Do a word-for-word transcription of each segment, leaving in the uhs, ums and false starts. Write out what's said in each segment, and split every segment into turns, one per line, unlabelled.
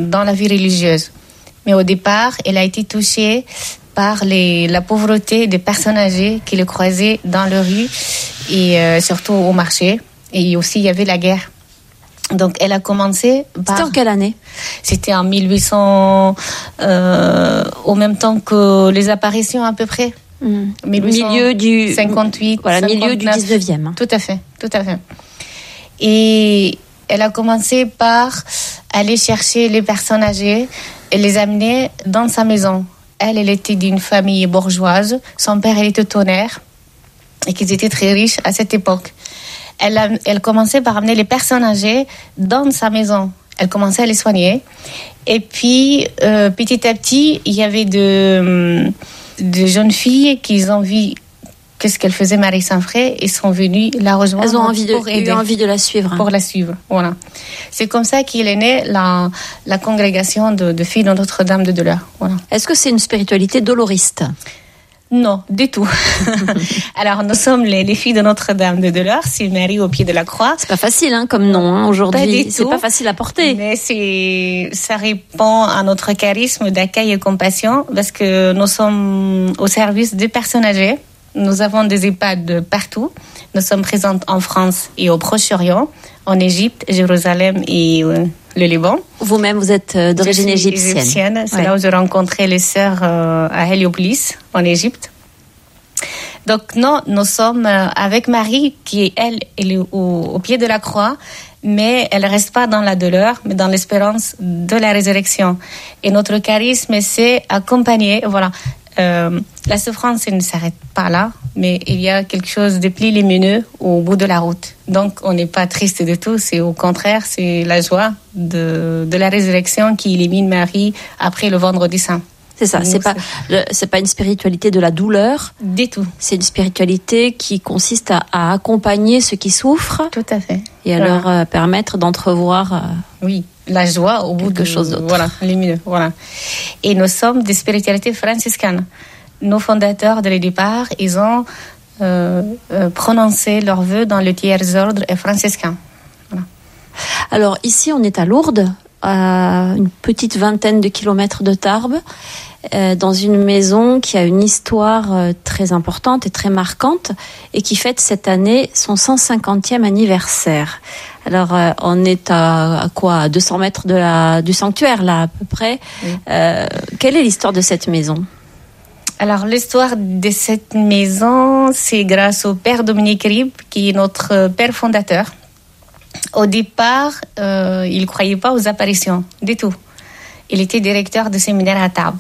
dans la vie religieuse. Mais au départ, elle a été touchée par les, la pauvreté des personnes âgées qui le croisaient dans la rue et euh, surtout au marché. Et aussi, il y avait la guerre. Donc, elle a commencé par...
C'était en quelle année ?
C'était en mille huit cents, euh, au même temps que les apparitions à peu près.
Mmh. Milieu du...
cinquante-huit,
voilà,
cinquante-neuf.
Milieu du dix-neuvième.
Tout à fait, tout à fait. Et elle a commencé par aller chercher les personnes âgées et les amener dans sa maison. Elle, elle était d'une famille bourgeoise. Son père, il était tonnerre et qu'ils étaient très riches à cette époque. Elle, a, elle commençait par amener les personnes âgées dans sa maison. Elle commençait à les soigner. Et puis, euh, petit à petit, il y avait de, de jeunes filles qui ont vu qu'est-ce qu'elle faisait, Marie Saint-Fré, et sont venues la rejoindre.
Elles ont envie de,
pour aider,
eu envie de la suivre.
Pour la suivre, voilà. C'est comme ça qu'il est né la, la congrégation de, de filles de Notre-Dame de Douleur. Voilà.
Est-ce que c'est une spiritualité doloriste ?
Non, du tout. Alors, nous sommes les, les filles de Notre-Dame de Douleur, c'est Marie au pied de la croix.
C'est pas facile, hein, comme nom, hein, aujourd'hui. C'est pas facile à porter.
Mais c'est, ça répond à notre charisme d'accueil et compassion, parce que nous sommes au service des personnes âgées. Nous avons des EHPAD partout. Nous sommes présentes en France et au Proche-Orient, en Égypte, Jérusalem et euh, le Liban.
Vous-même, vous êtes d'origine égyptienne.
égyptienne. C'est
ouais.
là où j'ai rencontré les sœurs euh, à Héliopolis, en Égypte. Donc, non, nous sommes euh, avec Marie, qui, elle, elle est au, au pied de la croix, mais elle ne reste pas dans la douleur, mais dans l'espérance de la résurrection. Et notre charisme, c'est accompagner, voilà. Euh, la souffrance, elle ne s'arrête pas là, mais il y a quelque chose de plus lumineux au bout de la route. Donc, on n'est pas triste du tout, c'est au contraire, c'est la joie de, de la résurrection qui illumine Marie après le vendredi saint.
C'est ça, c'est pas, le, c'est pas une spiritualité de la douleur.
Du tout.
C'est une spiritualité qui consiste à, à accompagner ceux qui souffrent.
Tout à fait.
Et à
voilà.
leur euh, permettre d'entrevoir. Euh,
oui, la joie au bout de
chose d'autre.
Voilà, lumineux. Voilà. Et nous sommes des spiritualités franciscaines. Nos fondateurs, dès le départ, ils ont euh, euh, prononcé leurs vœux dans le tiers ordre franciscain. Voilà.
Alors, ici, on est à Lourdes, à une petite vingtaine de kilomètres de Tarbes, euh, dans une maison qui a une histoire euh, très importante et très marquante et qui fête cette année son cent cinquantième anniversaire. Alors, euh, on est à, à quoi, à deux cents mètres de la, du sanctuaire, là, à peu près. Oui. Euh, quelle est l'histoire de cette maison ?
Alors, l'histoire de cette maison, c'est grâce au père Dominique Rib, qui est notre père fondateur. Au départ, euh, il ne croyait pas aux apparitions, du tout. Il était directeur de séminaire à Tarbes.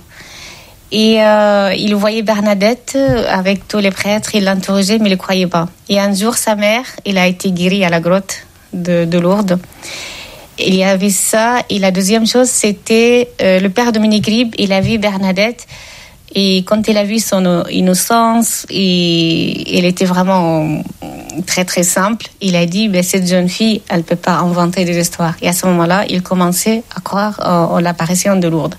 Et euh, il voyait Bernadette avec tous les prêtres, il l'interrogeait, mais il ne croyait pas. Et un jour, sa mère, elle a été guérie à la grotte de, de Lourdes. Il y avait ça. Et la deuxième chose, c'était euh, le père Dominique Rib, il a vu Bernadette. Et quand il a vu son innocence, et elle était vraiment très très simple, il a dit, ben, cette jeune fille, elle ne peut pas inventer des histoires. Et à ce moment-là, il commençait à croire en, en l'apparition de Lourdes.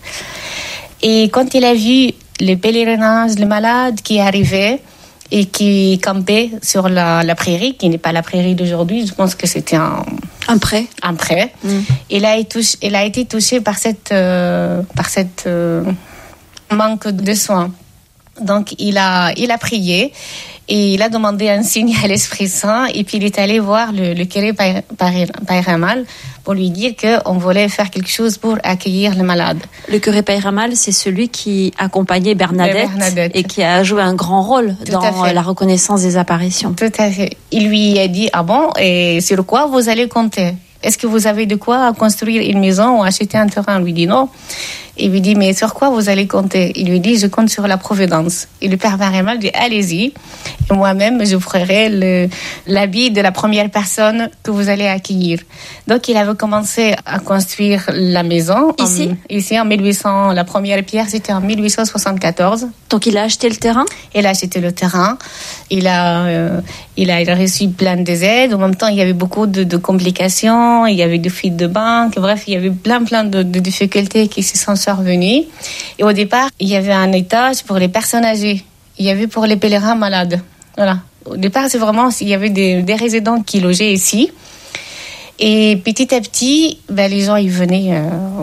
Et quand il a vu les pèlerinages, les malades qui arrivaient et qui campaient sur la, la prairie, qui n'est pas la prairie d'aujourd'hui, je pense que c'était un...
Un pré.
Un pré.
Mm.
Il a été touché, il a été touché par cette... Euh, par cette euh, manque de soins. Donc, il a, il a prié et il a demandé un signe à l'Esprit Saint et puis il est allé voir le, le curé Payramal pour lui dire qu'on voulait faire quelque chose pour accueillir les malades.
Le curé Payramal, c'est celui qui accompagnait Bernadette, Bernadette et qui a joué un grand rôle Tout dans la reconnaissance des apparitions.
Tout à fait. Il lui a dit, ah bon, et sur quoi vous allez compter ? Est-ce que vous avez de quoi construire une maison ou acheter un terrain ? Il lui dit non. Il lui dit, mais sur quoi vous allez compter ? Il lui dit, je compte sur la providence. Et le père Payramal dit, allez-y. Et moi-même, je ferai le, l'habit de la première personne que vous allez accueillir. Donc, il avait commencé à construire la maison.
Ici
en, Ici, en mille huit cents. La première pierre, c'était en mille huit cent soixante-quatorze.
Donc, il a acheté le terrain ?
Il a acheté le terrain. Il a, euh, il a, il a reçu plein d'aides. En même temps, il y avait beaucoup de, de complications. Il y avait des fuites de banque. Bref, il y avait plein, plein de, de difficultés qui se sont survenues. Et au départ, il y avait un étage pour les personnes âgées. Il y avait pour les pèlerins malades. Voilà. Au départ, c'est vraiment, il y avait des, des résidents qui logeaient ici. Et petit à petit, ben, les gens, ils venaient... Euh,